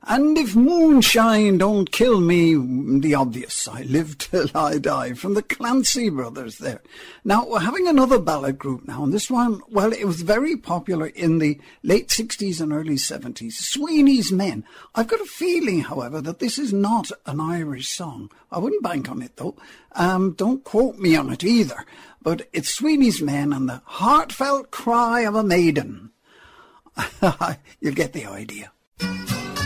And if moonshine don't kill me, the obvious, I live till I die, from the Clancy Brothers there. Now, we're having another ballad group now, and this one, well, it was very popular in the late 60s and early 70s, Sweeney's Men. I've got a feeling, however, that this is not an Irish song. I wouldn't bank on it, though. Don't quote me on it either. But it's Sweeney's Men and the Heartfelt Cry of a Maiden. You'll get the idea.